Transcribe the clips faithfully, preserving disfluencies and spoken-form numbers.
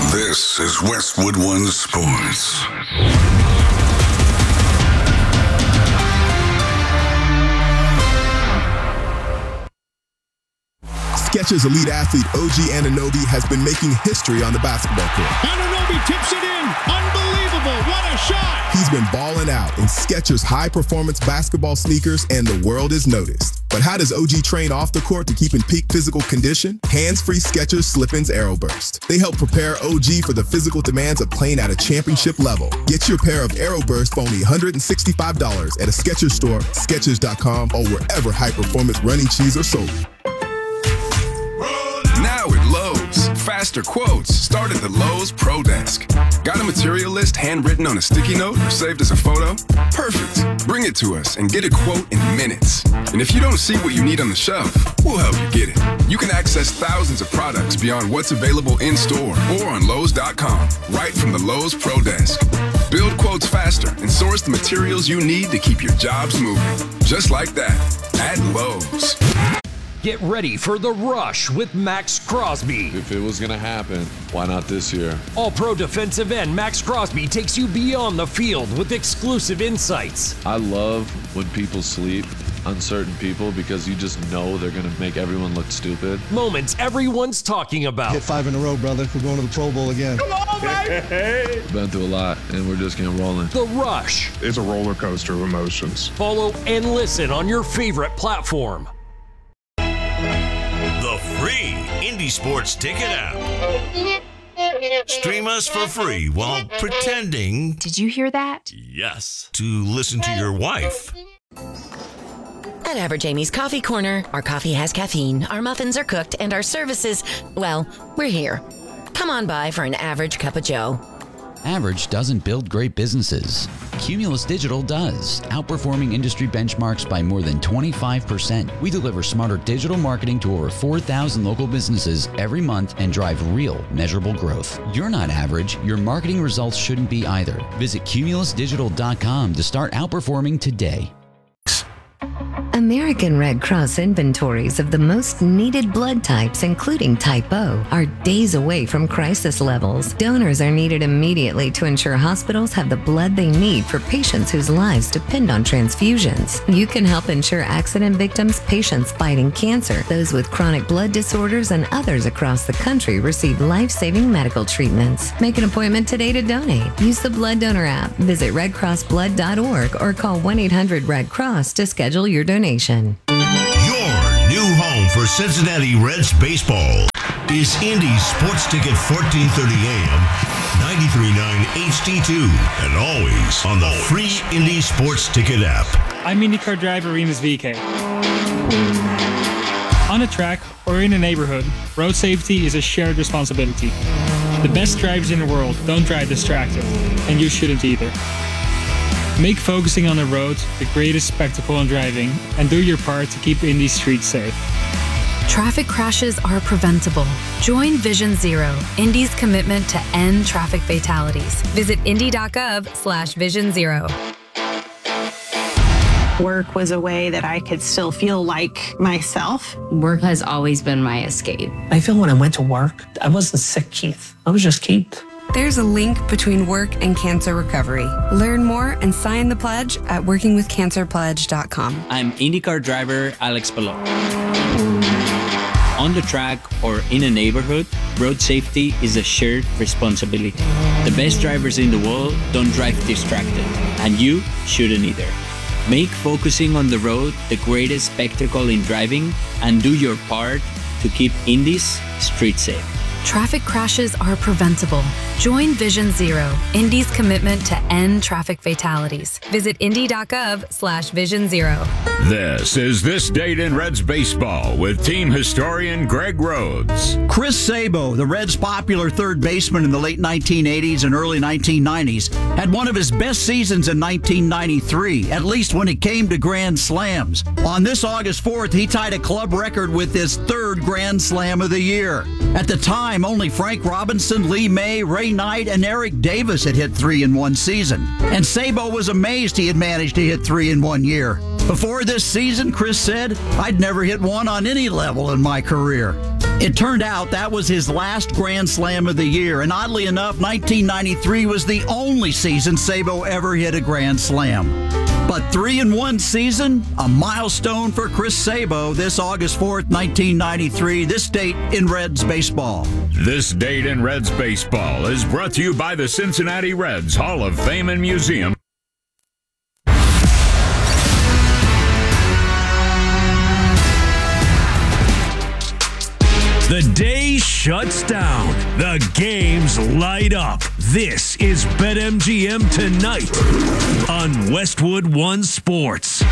This is Westwood One Sports. Skechers elite athlete O G Anunoby has been making history on the basketball court. Anunoby tips it in. Unbelievable. What a shot. He's been balling out in Skechers high-performance basketball sneakers, and the world is noticed. But how does O G train off the court to keep in peak physical condition? Hands-free Skechers Slip-ins Aeroburst. They help prepare O G for the physical demands of playing at a championship level. Get your pair of Aeroburst for only one hundred sixty-five dollars at a Skechers store, Skechers dot com, or wherever high-performance running shoes are sold. Now at Lowe's, faster quotes start at the Lowe's Pro Desk. Got a material list handwritten on a sticky note or saved as a photo? Perfect. Bring it to us and get a quote in minutes. And if you don't see what you need on the shelf, we'll help you get it. You can access thousands of products beyond what's available in store or on Lowe's dot com, right from the Lowe's Pro Desk. Build quotes faster and source the materials you need to keep your jobs moving. Just like that, at Lowe's. Get ready for The Rush with Max Crosby. If it was going to happen, why not this year? All-pro defensive end Max Crosby takes you beyond the field with exclusive insights. I love when people sleep, uncertain people, because you just know they're going to make everyone look stupid. Moments everyone's talking about. Hit five in a row, brother. We're going to the Pro Bowl again. Come on, baby! Been through a lot, and we're just getting rolling. The Rush. It's a roller coaster of emotions. Follow and listen on your favorite platform. The free Indy Sports Ticket app. Stream us for free while pretending... Did you hear that? Yes. To listen to your wife. At Average Amy's Coffee Corner, our coffee has caffeine, our muffins are cooked, and our services, well, we're here. Come on by for an average cup of joe. Average doesn't build great businesses. Cumulus Digital does, outperforming industry benchmarks by more than twenty-five percent. We deliver smarter digital marketing to over four thousand local businesses every month and drive real, measurable growth. You're not average. Your marketing results shouldn't be either. Visit Cumulus Digital dot com to start outperforming today. American Red Cross inventories of the most needed blood types, including Type O, are days away from crisis levels. Donors are needed immediately to ensure hospitals have the blood they need for patients whose lives depend on transfusions. You can help ensure accident victims, patients fighting cancer, those with chronic blood disorders, and others across the country receive life-saving medical treatments. Make an appointment today to donate. Use the Blood Donor app, visit red cross blood dot org, or call one eight hundred red cross to schedule your donation. Your new home for Cincinnati Reds baseball is Indy Sports Ticket fourteen thirty A M, ninety-three point nine H D two, and always on the free Indy Sports Ticket app. I'm IndyCar driver Remus V K. On a track or in a neighborhood, road safety is a shared responsibility. The best drivers in the world don't drive distracted, and you shouldn't either. Make focusing on the road the greatest spectacle in driving, and do your part to keep Indy streets safe. Traffic crashes are preventable. Join Vision Zero, Indy's commitment to end traffic fatalities. Visit indy.gov slash vision zero. Work was a way that I could still feel like myself. Work has always been my escape. I feel when I went to work, I wasn't sick Keith. I was just Keith. There's a link between work and cancer recovery. Learn more and sign the pledge at working with cancer pledge dot com. I'm IndyCar driver Alex Palou. On the track or in a neighborhood, road safety is a shared responsibility. The best drivers in the world don't drive distracted, and you shouldn't either. Make focusing on the road the greatest spectacle in driving, and do your part to keep Indy's street safe. Traffic crashes are preventable. Join Vision Zero, Indy's commitment to end traffic fatalities. Visit indy.gov slash vision zero. This is This Date in Reds Baseball with team historian Greg Rhodes. Chris Sabo, the Reds' popular third baseman in the late nineteen eighties and early nineteen nineties, had one of his best seasons in nineteen ninety-three, at least when it came to grand slams. On this August fourth, he tied a club record with his third grand slam of the year. At the time, only Frank Robinson, Lee May, Ray Knight, and Eric Davis had hit three in one season. And Sabo was amazed he had managed to hit three in one year. Before this season, Chris said, I'd never hit one on any level in my career. It turned out that was his last Grand Slam of the year, and oddly enough, nineteen ninety-three was the only season Sabo ever hit a Grand Slam. But three in one season, a milestone for Chris Sabo this August fourth, nineteen ninety-three, this date in Reds baseball. This date in Reds baseball is brought to you by the Cincinnati Reds Hall of Fame and Museum. The day shuts down. The games light up. This is BetMGM Tonight on Westwood One Sports.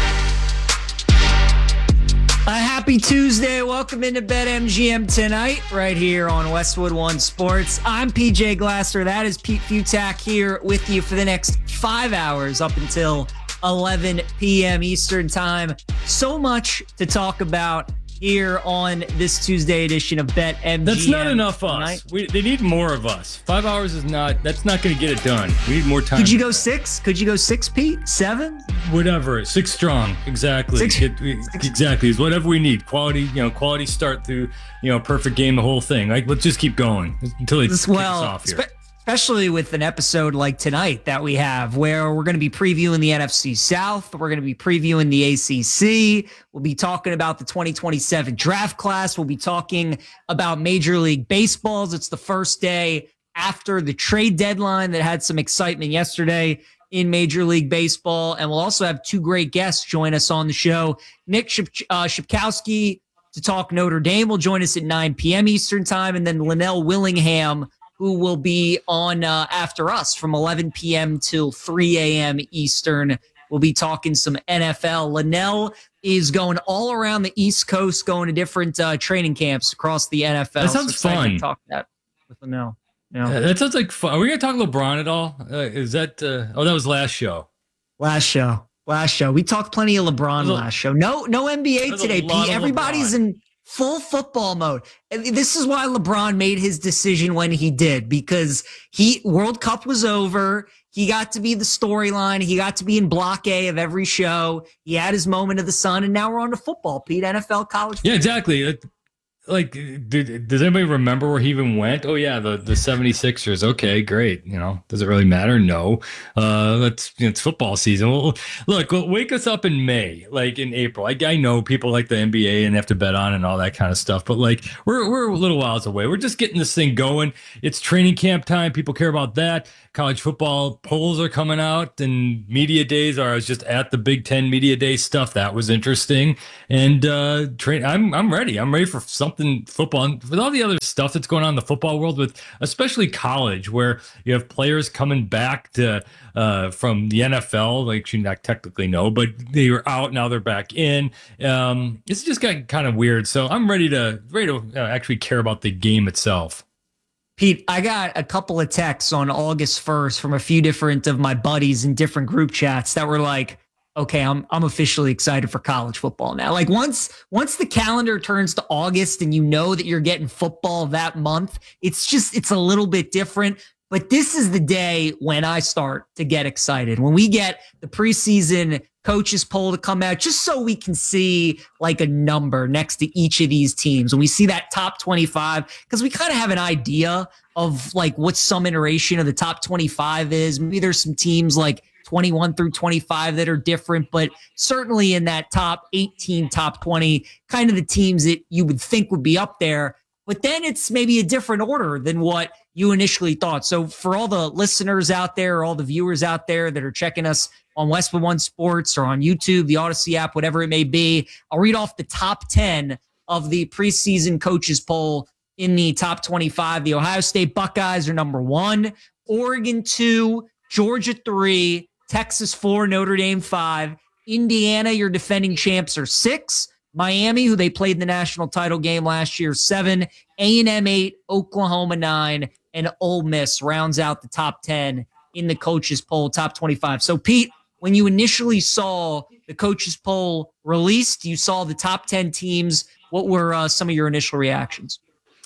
A happy Tuesday. Welcome into BetMGM Tonight right here on Westwood One Sports. I'm P J Glasser. That is Pete Futak here with you for the next five hours up until eleven p.m. Eastern Time. So much to talk about here on this Tuesday edition of BetMGM. That's not enough of us. We, they need more of us. Five hours is not, that's not going to get it done. We need more time. Could you go six? Could you go six, Pete? Seven? Whatever. Six strong. Exactly. Six, get, exactly. Is whatever we need. Quality, you know, quality start through, you know, perfect game, the whole thing. Like, let's just keep going until it kicks well, off here. Spe- especially with an episode like tonight that we have where we're going to be previewing the N F C South. We're going to be previewing the A C C. We'll be talking about the twenty twenty-seven draft class. We'll be talking about Major League Baseballs. It's the first day after the trade deadline that had some excitement yesterday in Major League Baseball. And we'll also have two great guests join us on the show. Nick Ship- uh, Shipkowski to talk Notre Dame will join us at nine p.m. Eastern Time. And then Linnell Willingham, who will be on uh, after us from eleven p.m. till three a.m. Eastern. We'll be talking some N F L. Linnell is going all around the East Coast, going to different uh, training camps across the N F L. That sounds so fun. To talk that with Linnell. Yeah. Yeah, that sounds like fun. Are we going to talk LeBron at all? Uh, is that, uh, oh, that was last show. Last show. Last show. We talked plenty of LeBron a, last show. No, no N B A today, Pete. Everybody's LeBron. in full football mode. And this is why LeBron made his decision when he did, because he World Cup was over. He got to be the storyline. He got to be in block A of every show. He had his moment of the sun, and now we're on to football, Pete. N F L, college football. Yeah, exactly. Like, did, does anybody remember where he even went? Oh, yeah, the, the seventy-sixers. Okay, great. You know, does it really matter? No. Uh, let's, you know, it's football season. Well, look, wake us up in May, like in April. I, I know people like the N B A and have to bet on and all that kind of stuff, but like we're we're a little whiles away. We're just getting this thing going. It's training camp time. People care about that. College football polls are coming out, and media days are. I was just at the Big Ten media day stuff. That was interesting. And uh, train. I'm I'm ready. I'm ready for something football. And with all the other stuff that's going on in the football world, with especially college, where you have players coming back to uh, from the N F L, like you not technically know, but they were out, now they're back in. Um, it's just got kind of weird. So I'm ready to ready to uh, actually care about the game itself. Pete, I got a couple of texts on August first from a few different of my buddies in different group chats that were like, okay, I'm I'm officially excited for college football now. Like once once the calendar turns to August and you know that you're getting football that month, it's just it's a little bit different. But this is the day when I start to get excited. When we get the preseason coaches poll to come out, just so we can see like a number next to each of these teams. When we see that top twenty-five, because we kind of have an idea of like what some iteration of the top twenty-five is. Maybe there's some teams like twenty-one through twenty-five that are different, but certainly in that top eighteen, top twenty, kind of the teams that you would think would be up there. But then it's maybe a different order than what you initially thought. So for all the listeners out there, or all the viewers out there that are checking us on Westwood One Sports or on YouTube, the Odyssey app, whatever it may be, I'll read off the top ten of the preseason coaches poll in the top twenty-five. The Ohio State Buckeyes are number one, Oregon two, Georgia three, Texas four, Notre Dame five, Indiana, your defending champs, are six, Miami, who they played in the national title game last year, seven, A and M eight, Oklahoma nine, and Ole Miss rounds out the top ten in the coaches poll, top twenty-five. So, Pete, when you initially saw the coaches poll released, you saw the top ten teams. What were uh, some of your initial reactions?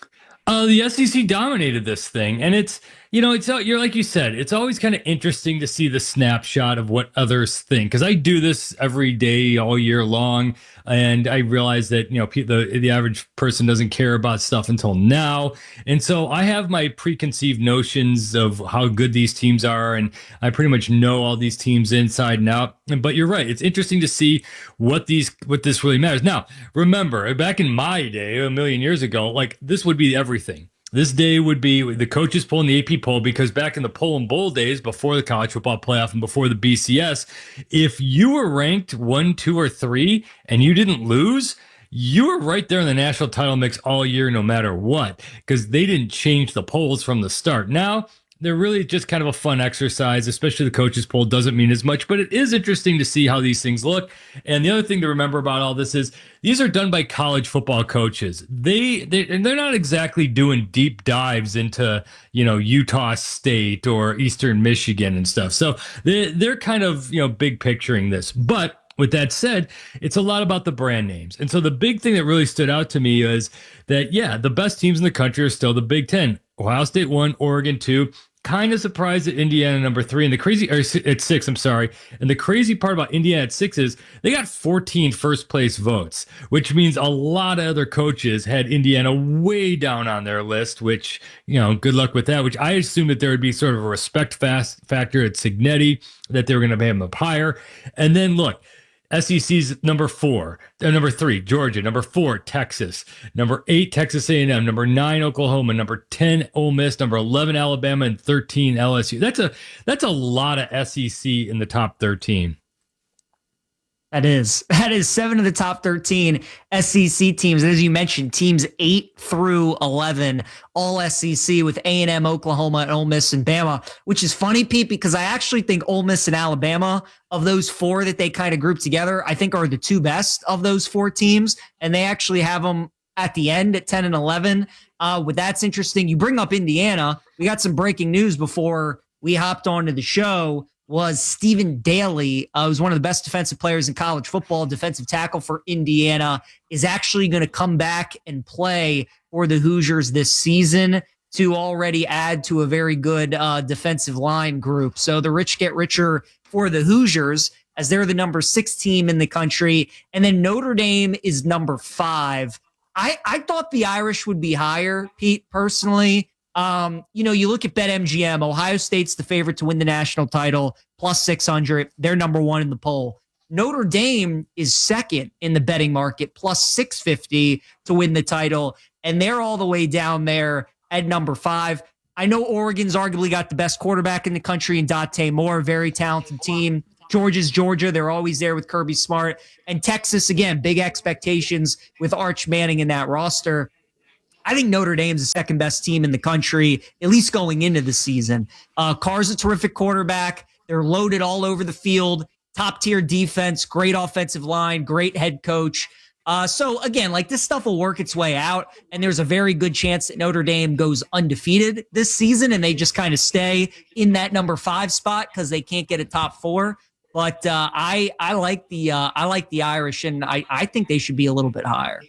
Uh, the S E C dominated this thing, and it's, you know, it's you're like you said, it's always kind of interesting to see the snapshot of what others think, because I do this every day, all year long. And I realized that, you know, the, the average person doesn't care about stuff until now. And so I have my preconceived notions of how good these teams are. And I pretty much know all these teams inside and out. But you're right. It's interesting to see what these, what this really matters. Now, remember, back in my day, a million years ago, like this would be everything. This day would be the coaches poll and the A P poll, because back in the poll and bowl days, before the college football playoff and before the B C S, if you were ranked one, two, or three and you didn't lose, you were right there in the national title mix all year, no matter what, because they didn't change the polls from the start. Now, they're really just kind of a fun exercise, especially the coaches poll doesn't mean as much, but it is interesting to see how these things look. And the other thing to remember about all this is these are done by college football coaches. They, they and they're not exactly doing deep dives into, you know, Utah State or Eastern Michigan and stuff. So they, they're kind of, you know, big picturing this. But with that said, it's a lot about the brand names. And so the big thing that really stood out to me is that, yeah, the best teams in the country are still the Big Ten. Ohio State one, Oregon two. Kind of surprised at Indiana number three, and the crazy or at six. I'm sorry. And the crazy part about Indiana at six is they got fourteen first place votes, which means a lot of other coaches had Indiana way down on their list. Which, you know, good luck with that. Which I assumed that there would be sort of a respect fast factor at Cignetti, that they were going to pay him up higher. And then look. S E C's number four, uh, number three, Georgia, number four, Texas, number eight, Texas A and M, number nine, Oklahoma, number ten, Ole Miss, number eleven, Alabama, and thirteen, L S U. That's a that's a lot of S E C in the top thirteen. That is. That is seven of the top thirteen S E C teams. And as you mentioned, teams eight through eleven, all S E C with A and M, Oklahoma, and Ole Miss and Bama, which is funny, Pete, because I actually think Ole Miss and Alabama, of those four that they kind of group together, I think are the two best of those four teams. And they actually have them at the end at ten and eleven. Uh, but that's interesting. You bring up Indiana. We got some breaking news before we hopped onto the show. Was Stephen Daly, uh, who's one of the best defensive players in college football, defensive tackle for Indiana, is actually going to come back and play for the Hoosiers this season to already add to a very good uh, defensive line group. So the rich get richer for the Hoosiers as they're the number six team in the country. And then Notre Dame is number five. I, I thought the Irish would be higher, Pete, personally. Um, you know, you look at BetMGM, Ohio State's the favorite to win the national title, plus six hundred. They're number one in the poll. Notre Dame is second in the betting market, plus six fifty to win the title. And they're all the way down there at number five. I know Oregon's arguably got the best quarterback in the country in Dante Moore, very talented team. Georgia's Georgia. They're always there with Kirby Smart. And Texas, again, big expectations with Arch Manning in that roster. I think Notre Dame's the second best team in the country, at least going into the season. Uh, Carr's a terrific quarterback. They're loaded all over the field. Top tier defense, great offensive line, great head coach. Uh, so again, like this stuff will work its way out. And there's a very good chance that Notre Dame goes undefeated this season and they just kind of stay in that number five spot because they can't get a top four. But uh, I I like the uh, I like the Irish, and I, I think they should be a little bit higher.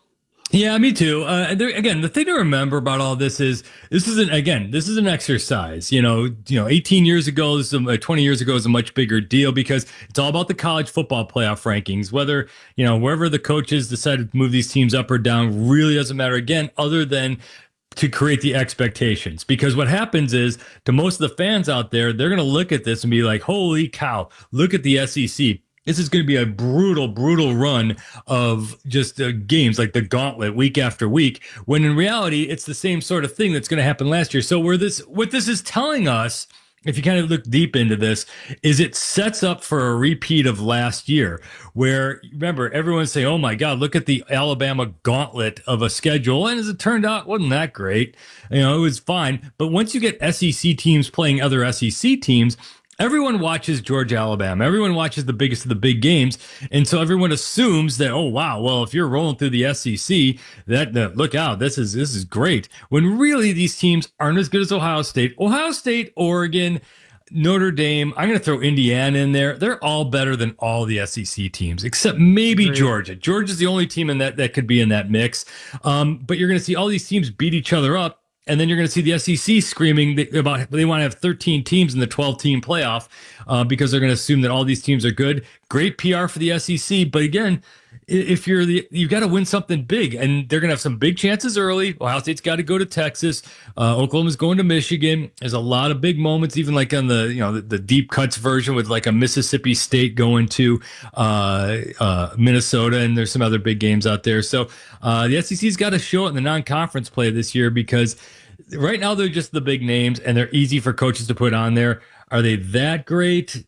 Yeah, me too. Uh, there, again, the thing to remember about all this is this is an again this is an exercise. You know, you know, eighteen years ago, this is a, twenty years ago is a much bigger deal because it's all about the college football playoff rankings. Whether you know wherever the coaches decided to move these teams up or down really doesn't matter. Again, other than to create the expectations, because what happens is to most of the fans out there, they're going to look at this and be like, "Holy cow! Look at the S E C." This is going to be a brutal, brutal run of just uh, games like the gauntlet week after week, when in reality, it's the same sort of thing that's going to happen last year. So where this, what this is telling us, if you kind of look deep into this, is it sets up for a repeat of last year, where remember, everyone's saying, oh my God, look at the Alabama gauntlet of a schedule. And as it turned out, it wasn't that great. You know, it was fine. But once you get S E C teams playing other S E C teams, everyone watches Georgia, Alabama. Everyone watches the biggest of the big games. And so everyone assumes that, oh, wow, well, if you're rolling through the S E C, that, that look out, this is this is great. When really these teams aren't as good as Ohio State. Ohio State, Oregon, Notre Dame, I'm going to throw Indiana in there. They're all better than all the S E C teams, except maybe Great. Georgia. Georgia's the only team in that that could be in that mix. Um, but you're going to see all these teams beat each other up. And then you're going to see the S E C screaming about they want to have thirteen teams in the twelve-team playoff uh, because they're going to assume that all these teams are good. Great P R for the S E C. But again, if you're the, you've got to win something big, and they're going to have some big chances early. Ohio State's got to go to Texas. Uh, Oklahoma's going to Michigan. There's a lot of big moments, even like on the, you know, the, the deep cuts version with like a Mississippi State going to uh, uh, Minnesota, and there's some other big games out there. So uh, the S E C's got to show it in the non-conference play this year, because right now they're just the big names and they're easy for coaches to put on there. Are they that great?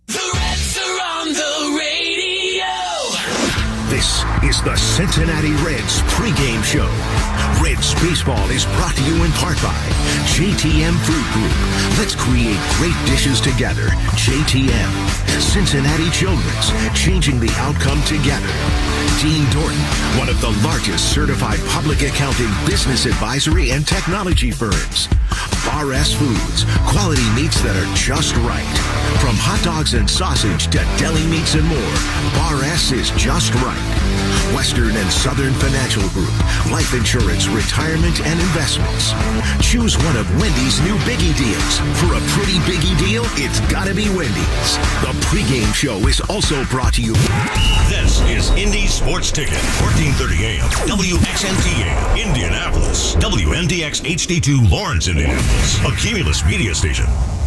This is the Cincinnati Reds pregame show. Reds baseball is brought to you in part by J T M Food Group. Let's create great dishes together. J T M. Cincinnati Children's, changing the outcome together. Dean Dorton, one of the largest certified public accounting, business advisory, and technology firms. Bar S Foods, quality meats that are just right. From hot dogs and sausage to deli meats and more, Bar S is just right. Western and Southern Financial Group, life insurance, retirement, and investments. Choose one of Wendy's new Biggie deals. For a pretty Biggie deal, it's gotta be Wendy's. The pregame show is also brought to you. This is Indy Sports Ticket, fourteen thirty A M, W X N T A, Indianapolis, W N D X H D two, Lawrence, Indianapolis, a Cumulus media station.